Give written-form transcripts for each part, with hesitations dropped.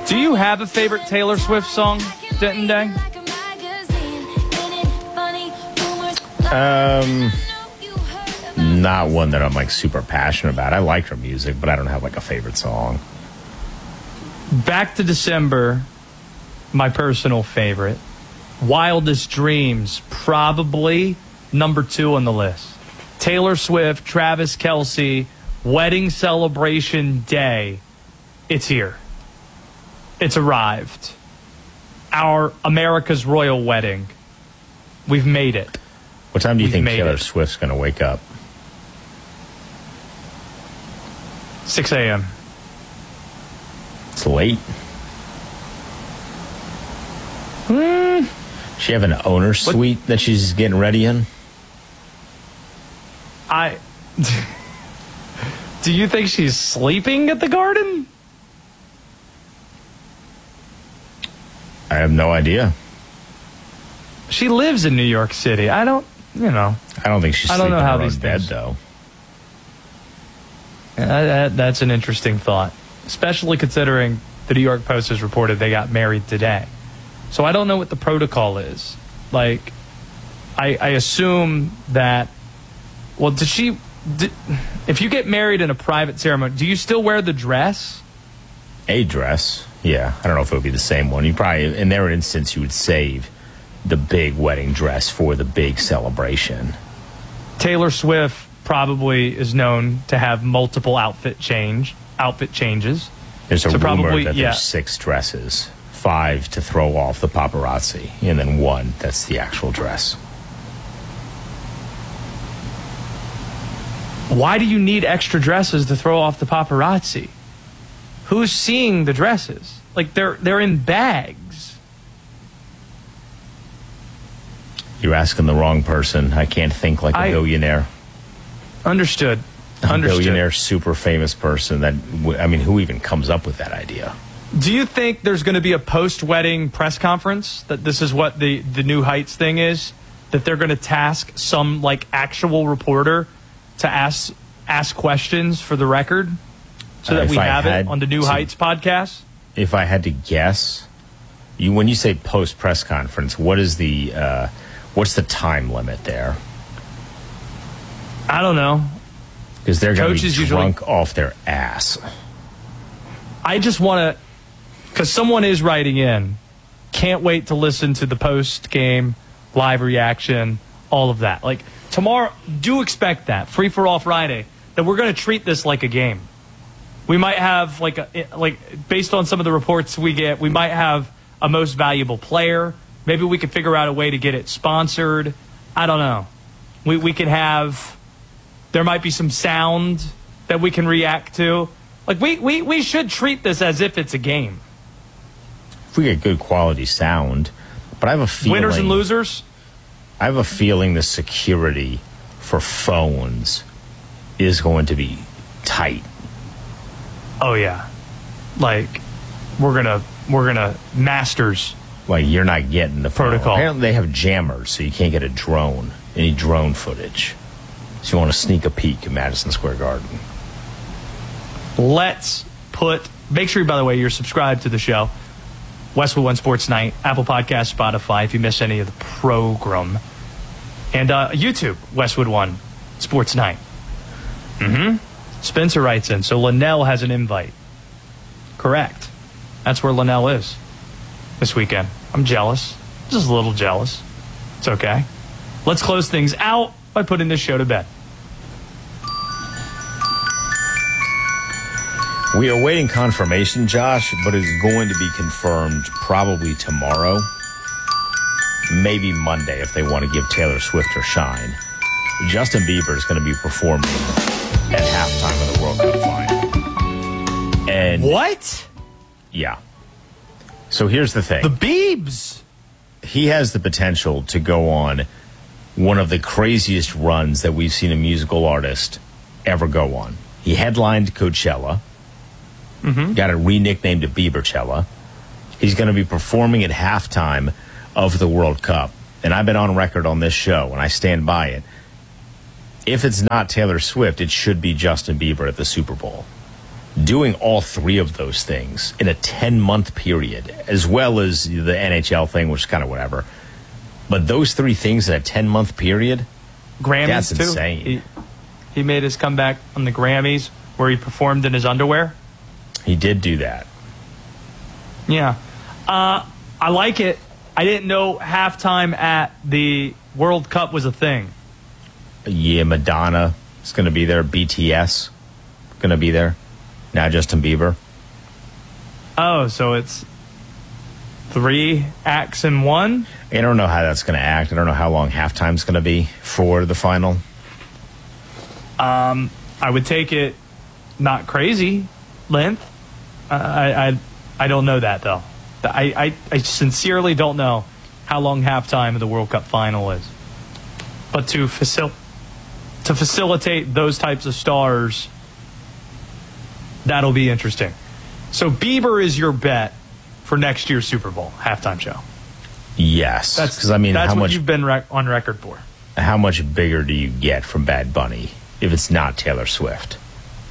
Do you have a favorite Taylor Swift song, Denton Day? Not one that I'm like super passionate about. I like her music, but I don't have like a favorite song. Back to December, my personal favorite. Wildest Dreams, probably number 2 on the list. Taylor Swift, Travis Kelce, Wedding Celebration Day. It's here. It's arrived. Our America's Royal Wedding. We've made it. What time do you think Taylor Swift's going to wake up? 6 a.m. It's late. She have an owner suite that she's getting ready in? Do you think she's sleeping at the Garden? I have no idea. She lives in New York City. I don't think she's sleeping in her own bed, though. That's an interesting thought, especially considering the New York Post has reported they got married today. So I don't know what the protocol is. Like, I assume that, well, if you get married in a private ceremony, do you still wear the dress? A dress, yeah. I don't know if it would be the same one. You probably, in their instance, you would save the big wedding dress for the big celebration. Taylor Swift probably is known to have multiple outfit changes. There's a rumor that there's 6 dresses, 5 to throw off the paparazzi, and then 1 that's the actual dress. Why do you need extra dresses to throw off the paparazzi? Who's seeing the dresses? Like, they're in bags. You're asking the wrong person. I can't think like a billionaire. Understood. A billionaire, super famous person who even comes up with that idea? Do you think there's going to be a post-wedding press conference? That this is what the New Heights thing is? That they're going to task some, like, actual reporter to ask questions for the record? So that we have it on the New Heights podcast? If I had to guess, when you say post-press conference, what's the time limit there? I don't know. Because they're going to be drunk off their ass. I just want to, because someone is writing in, can't wait to listen to the post-game live reaction, all of that. Like, tomorrow, do expect that, Free for All Friday, that we're going to treat this like a game. We might have, based on some of the reports we get, we might have a most valuable player. Maybe we could figure out a way to get it sponsored. I don't know. We could have, there might be some sound that we can react to. Like, we should treat this as if it's a game. If we get good quality sound. But I have a feeling... Winners and losers? I have a feeling the security for phones is going to be tight. Oh, yeah. Like, we're gonna masters. Like, you're not getting the protocol. Apparently they have jammers, so you can't get any drone footage. So you want to sneak a peek at Madison Square Garden. Make sure, by the way, you're subscribed to the show. Westwood One Sports Night, Apple Podcasts, Spotify, if you miss any of the program. And YouTube, Westwood One Sports Night. Spencer writes in, so Linnell has an invite. Correct. That's where Linnell is this weekend. I'm jealous. Just a little jealous. It's okay. Let's close things out by putting this show to bed. We are waiting confirmation, Josh, but it's going to be confirmed probably tomorrow. Maybe Monday if they want to give Taylor Swift her shine. Justin Bieber is going to be performing at halftime of the World Cup final. And what? Yeah. So here's the thing. The Biebs. He has the potential to go on one of the craziest runs that we've seen a musical artist ever go on. He headlined Coachella. Got it re-nicknamed to Biebercella. He's going to be performing at halftime of the World Cup. And I've been on record on this show, and I stand by it. If it's not Taylor Swift, it should be Justin Bieber at the Super Bowl. doing all three of those things in a 10-month period, as well as the NHL thing, which is kind of whatever. But those three things in a 10-month period, Grammys, that's too. insane. He made his comeback on the Grammys where he performed in his underwear. He did do that. Yeah. I like it. I didn't know halftime at the World Cup was a thing. Yeah, Madonna is going to be there. BTS going to be there. Now Justin Bieber. Oh, so it's 3 acts in one? I don't know how that's going to act. I don't know how long halftime's going to be for the final. I would take it not crazy length. I don't know that, though. I sincerely don't know how long halftime of the World Cup final is. But to facilitate those types of stars, that'll be interesting. So Bieber is your bet for next year's Super Bowl halftime show. Yes, because I mean, that's how what much you've been on record for. How much bigger do you get from Bad Bunny if it's not Taylor Swift?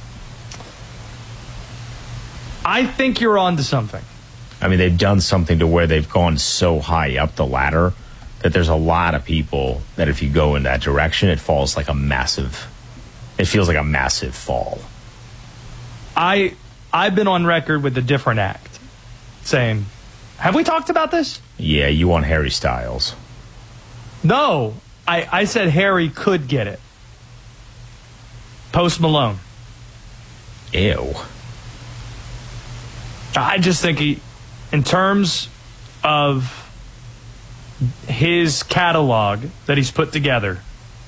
I think you're onto something. I mean, they've done something to where they've gone so high up the ladder that there's a lot of people that if you go in that direction, it feels like a massive fall. I've been on record with a different act saying, have we talked about this? Yeah, you want Harry Styles. No, I said Harry could get it. Post Malone. Ew. I just think in terms of his catalog that he's put together,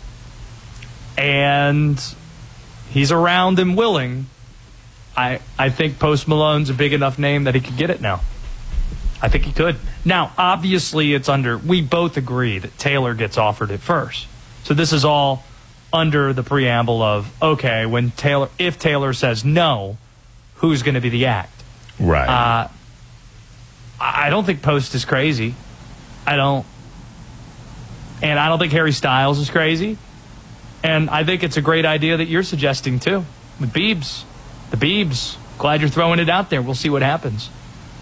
and he's around and willing, I think Post Malone's a big enough name that he could get it now. I think he could. Now, obviously, we both agree that Taylor gets offered it first. So this is all under the preamble of, okay, if Taylor says no, who's going to be the act? Right. I don't think Post is crazy. I don't think Harry Styles is crazy. And I think it's a great idea that you're suggesting, too, with Biebs. The Biebs. Glad you're throwing it out there. We'll see what happens.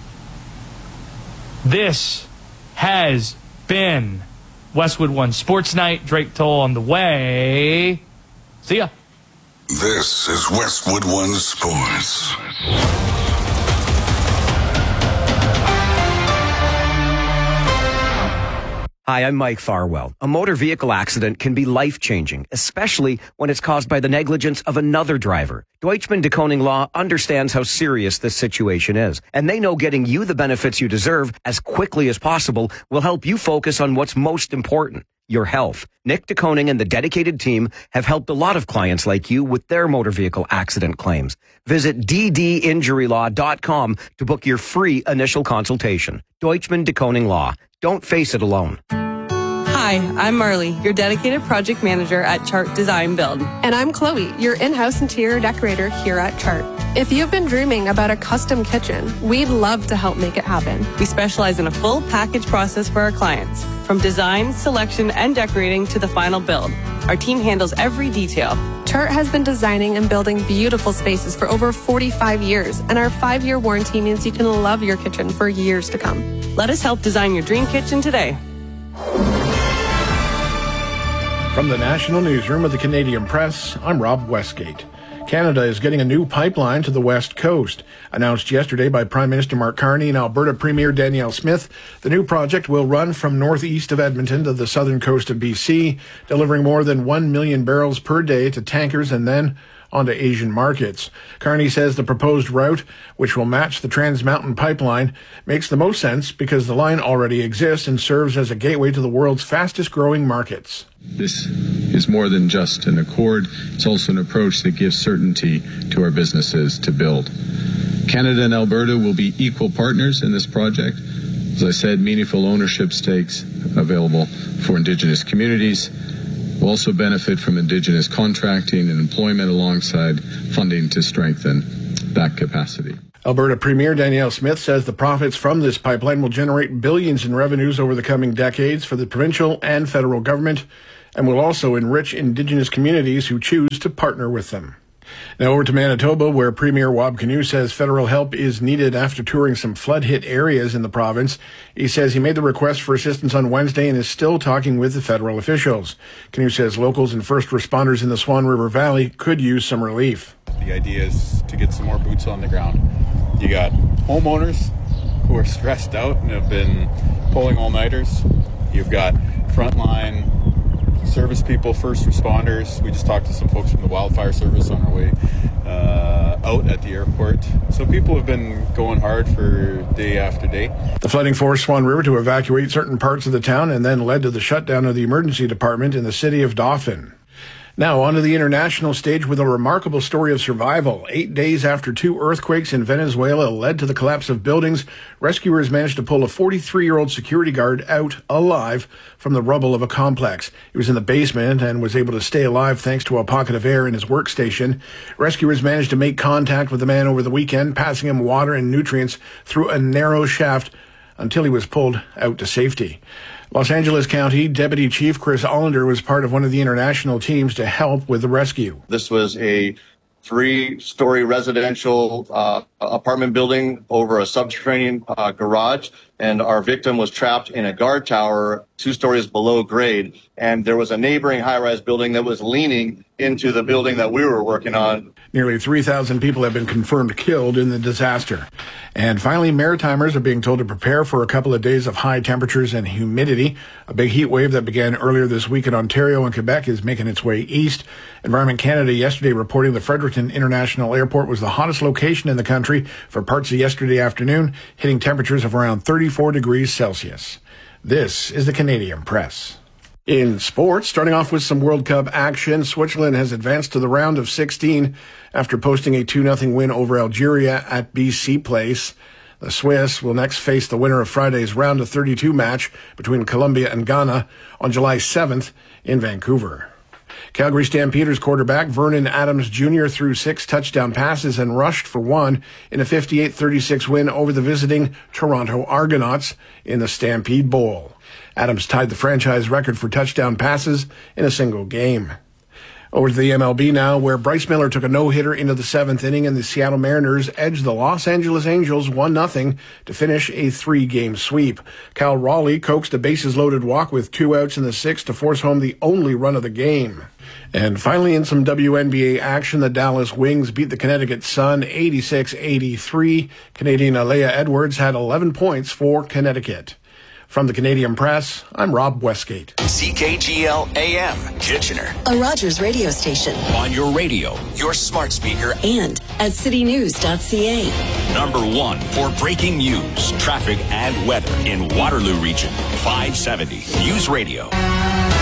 This has been Westwood One Sports Night. Drake Toll on the way. See ya. This is Westwood One Sports. Hi, I'm Mike Farwell. A motor vehicle accident can be life-changing, especially when it's caused by the negligence of another driver. Deutschman de Koning Law understands how serious this situation is, and they know getting you the benefits you deserve as quickly as possible will help you focus on what's most important, your health. Nick de Koning and the dedicated team have helped a lot of clients like you with their motor vehicle accident claims. Visit ddinjurylaw.com to book your free initial consultation. Deutschman de Koning Law. Don't face it alone. Hi, I'm Marley, your dedicated project manager at Chart Design Build. And I'm Chloe, your in-house interior decorator here at Chart. If you've been dreaming about a custom kitchen, we'd love to help make it happen. We specialize in a full package process for our clients, from design, selection, and decorating to the final build. Our team handles every detail. Chart has been designing and building beautiful spaces for over 45 years, and our 5-year warranty means you can love your kitchen for years to come. Let us help design your dream kitchen today. From the National Newsroom of the Canadian Press, I'm Rob Westgate. Canada is getting a new pipeline to the West Coast. Announced yesterday by Prime Minister Mark Carney and Alberta Premier Danielle Smith, the new project will run from northeast of Edmonton to the southern coast of BC, delivering more than 1 million barrels per day to tankers and then onto Asian markets. Carney says the proposed route, which will match the Trans Mountain Pipeline, makes the most sense because the line already exists and serves as a gateway to the world's fastest growing markets. This is more than just an accord. It's also an approach that gives certainty to our businesses to build. Canada and Alberta will be equal partners in this project. As I said, meaningful ownership stakes available for Indigenous communities. We'll also benefit from Indigenous contracting and employment alongside funding to strengthen that capacity. Alberta Premier Danielle Smith says the profits from this pipeline will generate billions in revenues over the coming decades for the provincial and federal government and will also enrich Indigenous communities who choose to partner with them. Now over to Manitoba, where Premier Wab Kinew says federal help is needed after touring some flood-hit areas in the province. He says he made the request for assistance on Wednesday and is still talking with the federal officials. Kinew says locals and first responders in the Swan River Valley could use some relief. The idea is to get some more boots on the ground. You got homeowners who are stressed out and have been pulling all-nighters. You've got frontline service people, first responders. We just talked to some folks from the wildfire service on our way out at the airport. So people have been going hard for day after day. The flooding forced Swan River to evacuate certain parts of the town and then led to the shutdown of the emergency department in the city of Dauphin. Now, onto the international stage with a remarkable story of survival. 8 days after 2 earthquakes in Venezuela led to the collapse of buildings, rescuers managed to pull a 43-year-old security guard out alive from the rubble of a complex. He was in the basement and was able to stay alive thanks to a pocket of air in his workstation. Rescuers managed to make contact with the man over the weekend, passing him water and nutrients through a narrow shaft until he was pulled out to safety. Los Angeles County Deputy Chief Chris Allender was part of one of the international teams to help with the rescue. This was a 3-story residential apartment building over a subterranean garage, and our victim was trapped in a guard tower 2 stories below grade, and there was a neighboring high-rise building that was leaning into the building that we were working on. Nearly 3,000 people have been confirmed killed in the disaster. And finally, Maritimers are being told to prepare for a couple of days of high temperatures and humidity. A big heat wave that began earlier this week in Ontario and Quebec is making its way east. Environment Canada yesterday reporting the Fredericton International Airport was the hottest location in the country for parts of yesterday afternoon, hitting temperatures of around 34 degrees Celsius. This is the Canadian Press. In sports, starting off with some World Cup action, Switzerland has advanced to the round of 16 after posting a 2-0 win over Algeria at BC Place. The Swiss will next face the winner of Friday's round of 32 match between Colombia and Ghana on July 7th in Vancouver. Calgary Stampeders quarterback Vernon Adams Jr. threw 6 touchdown passes and rushed for 1 in a 58-36 win over the visiting Toronto Argonauts in the Stampede Bowl. Adams tied the franchise record for touchdown passes in a single game. Over to the MLB now, where Bryce Miller took a no-hitter into the 7th inning and the Seattle Mariners edged the Los Angeles Angels 1-0 to finish a 3-game sweep. Cal Raleigh coaxed a bases-loaded walk with 2 outs in the 6th to force home the only run of the game. And finally, in some WNBA action, the Dallas Wings beat the Connecticut Sun 86-83. Canadian Alea Edwards had 11 points for Connecticut. From the Canadian Press, I'm Rob Westgate. CKGL AM, Kitchener. A Rogers radio station. On your radio, your smart speaker, and at citynews.ca. Number 1 for breaking news, traffic, and weather in Waterloo Region. 570 News Radio.